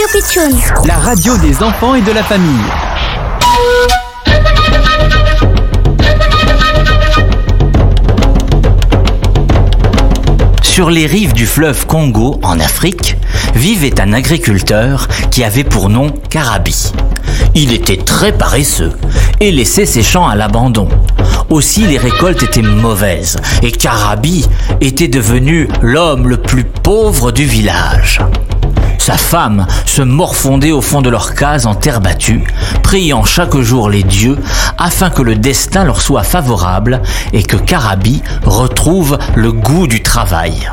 Pitchoun, la radio des enfants et de la famille. Sur les rives du fleuve Congo, en Afrique, vivait un agriculteur qui avait pour nom Karabi. Il était très paresseux et laissait ses champs à l'abandon. Aussi, les récoltes étaient mauvaises et Karabi était devenu l'homme le plus pauvre du village. Sa femme se morfondait au fond de leur case en terre battue, priant chaque jour les dieux afin que le destin leur soit favorable et que Karabi retrouve le goût du travail.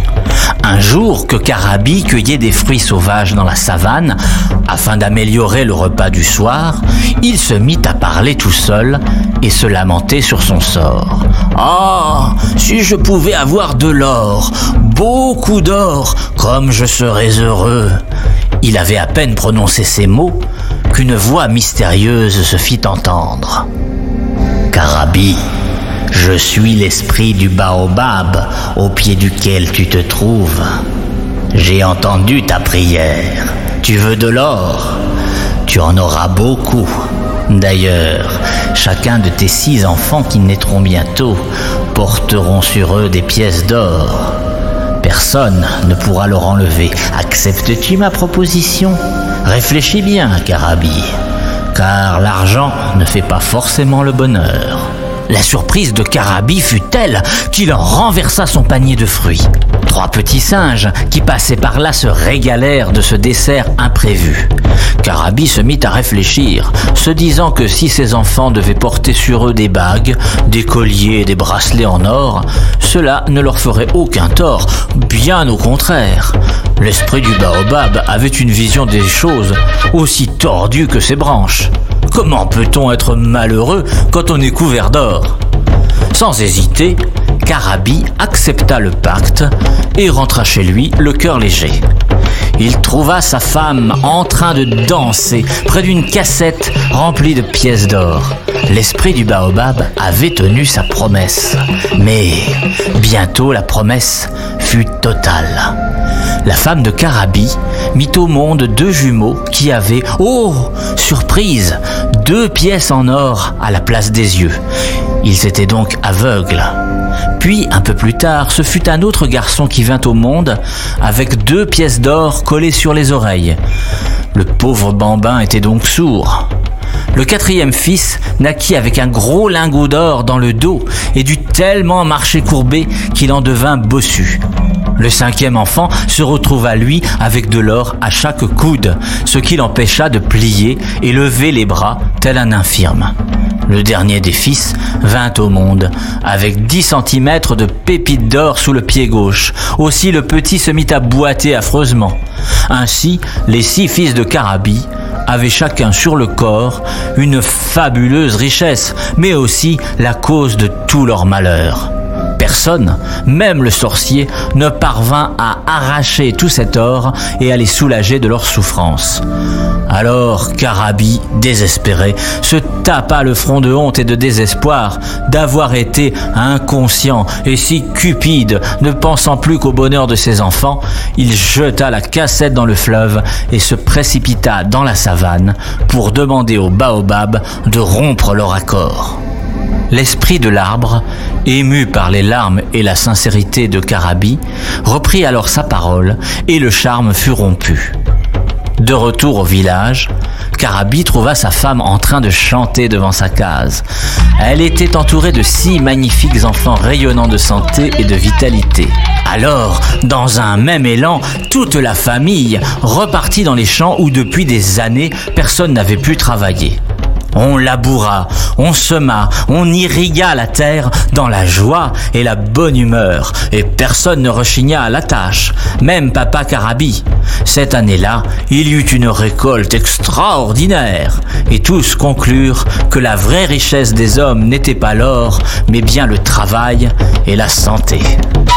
Un jour que Karabi cueillait des fruits sauvages dans la savane, afin d'améliorer le repas du soir, il se mit à parler tout seul et se lamenter sur son sort. « Ah, si je pouvais avoir de l'or, beaucoup d'or, comme je serais heureux !» Il avait à peine prononcé ces mots qu'une voix mystérieuse se fit entendre. « Karabi, je suis l'esprit du baobab au pied duquel tu te trouves. J'ai entendu ta prière. Tu veux de l'or? Tu en auras beaucoup. D'ailleurs, chacun de tes 6 enfants qui naîtront bientôt porteront sur eux des pièces d'or. Personne ne pourra leur enlever. Acceptes-tu ma proposition? Réfléchis bien, Karabi, car l'argent ne fait pas forcément le bonheur. » La surprise de Karabi fut telle qu'il en renversa son panier de fruits. 3 petits singes qui passaient par là se régalèrent de ce dessert imprévu. Karabi se mit à réfléchir, se disant que si ses enfants devaient porter sur eux des bagues, des colliers et des bracelets en or, cela ne leur ferait aucun tort, bien au contraire. L'esprit du baobab avait une vision des choses aussi tordue que ses branches. Comment peut-on être malheureux quand on est couvert d'or? Sans hésiter, Karabi accepta le pacte et rentra chez lui le cœur léger. Il trouva sa femme en train de danser près d'une cassette remplie de pièces d'or. L'esprit du baobab avait tenu sa promesse. Mais bientôt la promesse fut totale. La femme de Karabi mit au monde 2 jumeaux qui avaient, oh, surprise, 2 pièces en or à la place des yeux. Ils étaient donc aveugles. Puis, un peu plus tard, ce fut un autre garçon qui vint au monde avec 2 pièces d'or collées sur les oreilles. Le pauvre bambin était donc sourd. Le 4e fils naquit avec un gros lingot d'or dans le dos et dut tellement marcher courbé qu'il en devint bossu. Le 5e enfant se retrouva lui avec de l'or à chaque coude, ce qui l'empêcha de plier et lever les bras tel un infirme. Le dernier des fils vint au monde avec 10 cm de pépites d'or sous le pied gauche. Aussi le petit se mit à boiter affreusement. Ainsi, les 6 fils de Karabi avaient chacun sur le corps une fabuleuse richesse, mais aussi la cause de tout leur malheur. Personne, même le sorcier, ne parvint à arracher tout cet or et à les soulager de leur souffrance. Alors Karabi, désespéré, se tapa le front de honte et de désespoir d'avoir été inconscient et si cupide, ne pensant plus qu'au bonheur de ses enfants, il jeta la cassette dans le fleuve et se précipita dans la savane pour demander au baobab de rompre leur accord. L'esprit de l'arbre, ému par les larmes et la sincérité de Karabi, reprit alors sa parole et le charme fut rompu. De retour au village, Karabi trouva sa femme en train de chanter devant sa case. Elle était entourée de 6 magnifiques enfants rayonnant de santé et de vitalité. Alors, dans un même élan, toute la famille repartit dans les champs où depuis des années, personne n'avait pu travailler. On laboura, on sema, on irrigua la terre dans la joie et la bonne humeur, et personne ne rechigna à la tâche, même papa Karabi. Cette année-là, il y eut une récolte extraordinaire, et tous conclurent que la vraie richesse des hommes n'était pas l'or, mais bien le travail et la santé.